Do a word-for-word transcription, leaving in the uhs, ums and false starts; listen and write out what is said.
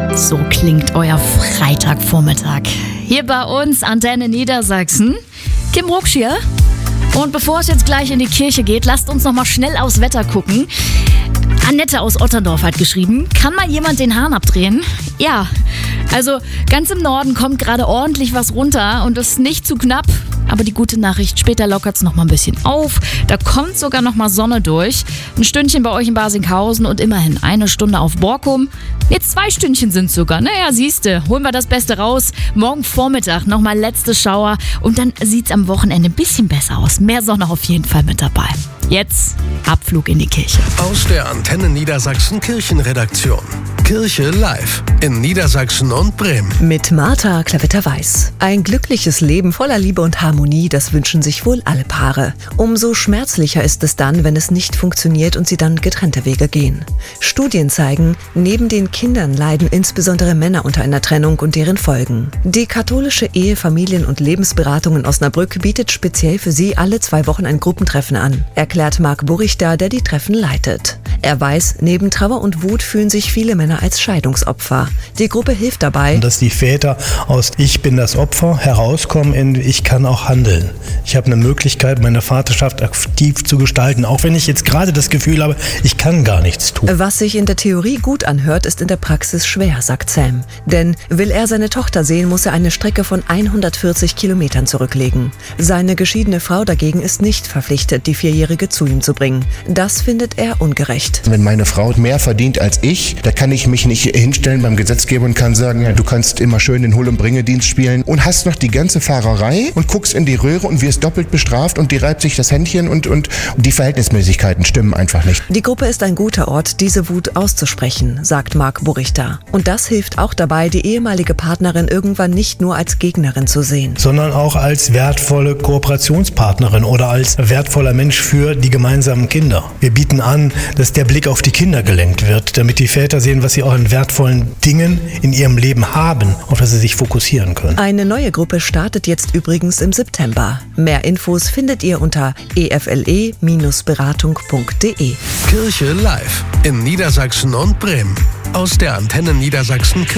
So klingt euer Freitagvormittag. Hier bei uns, Antenne Niedersachsen. Kim Rucksch hier. Und bevor es jetzt gleich in die Kirche geht, lasst uns noch mal schnell aufs Wetter gucken. Annette aus Otterndorf hat geschrieben, kann mal jemand den Hahn abdrehen? Ja, also ganz im Norden kommt gerade ordentlich was runter und ist nicht zu knapp. Aber die gute Nachricht, später lockert es noch mal ein bisschen auf. Da kommt sogar noch mal Sonne durch. Ein Stündchen bei euch in Barsinghausen und immerhin eine Stunde auf Borkum. Jetzt zwei Stündchen sind sogar. Naja, siehste, holen wir das Beste raus. Morgen Vormittag noch mal letzte Schauer. Und dann sieht's am Wochenende ein bisschen besser aus. Mehr Sonne auf jeden Fall mit dabei. Jetzt Abflug in die Kirche. Aus der Antenne Niedersachsen Kirchenredaktion. Kirche live in Niedersachsen und Bremen. Mit Martha Klavitter-Weiß. Ein glückliches Leben voller Liebe und Harmonie, das wünschen sich wohl alle Paare. Umso schmerzlicher ist es dann, wenn es nicht funktioniert und sie dann getrennte Wege gehen. Studien zeigen, neben den Kindern leiden insbesondere Männer unter einer Trennung und deren Folgen. Die katholische Ehe-, Familien- und Lebensberatung in Osnabrück bietet speziell für sie alle zwei Wochen ein Gruppentreffen an, erklärt Marc Burichter, der die Treffen leitet. Er weiß, neben Trauer und Wut fühlen sich viele Männer als Scheidungsopfer. Die Gruppe hilft dabei, dass die Väter aus Ich bin das Opfer herauskommen in Ich kann auch handeln. Ich habe eine Möglichkeit, meine Vaterschaft aktiv zu gestalten, auch wenn ich jetzt gerade das Gefühl habe, ich kann gar nichts tun. Was sich in der Theorie gut anhört, ist in der Praxis schwer, sagt Sam. Denn will er seine Tochter sehen, muss er eine Strecke von hundertvierzig Kilometern zurücklegen. Seine geschiedene Frau dagegen ist nicht verpflichtet, die Vierjährige zu ihm zu bringen. Das findet er ungerecht. Wenn meine Frau mehr verdient als ich, da kann ich mich nicht hinstellen beim Gesetzgeber und kann sagen, ja, du kannst immer schön den Hol- und Bringedienst spielen und hast noch die ganze Fahrerei und guckst in die Röhre und wirst doppelt bestraft und die reibt sich das Händchen und, und die Verhältnismäßigkeiten stimmen einfach nicht. Die Gruppe ist ein guter Ort, diese Wut auszusprechen, sagt Marc Burichter. Und das hilft auch dabei, die ehemalige Partnerin irgendwann nicht nur als Gegnerin zu sehen, sondern auch als wertvolle Kooperationspartnerin oder als wertvoller Mensch für die gemeinsamen Kinder. Wir bieten an, dass der Blick auf die Kinder gelenkt wird, damit die Väter sehen, was sie auch an wertvollen Dingen in ihrem Leben haben, auf das sie sich fokussieren können. Eine neue Gruppe startet jetzt übrigens im September. Mehr Infos findet ihr unter e f l e Beratung punkt d e. Kirche live in Niedersachsen und Bremen. Aus der Antenne Niedersachsen